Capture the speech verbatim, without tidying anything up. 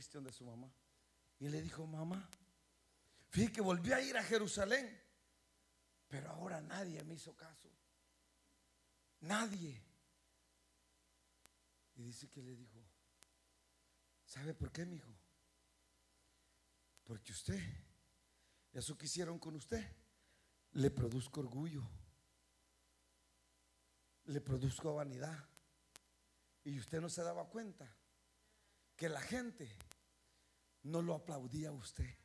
triste donde su mamá y le dijo: mamá, fíjate que volví a ir a Jerusalén, pero ahora nadie me hizo caso. Nadie. Y dice que le dijo: ¿sabe por qué, mijo? Porque usted, eso que hicieron con usted, le produzco orgullo, le produzco vanidad. Y usted no se daba cuenta que la gente no lo aplaudía a usted.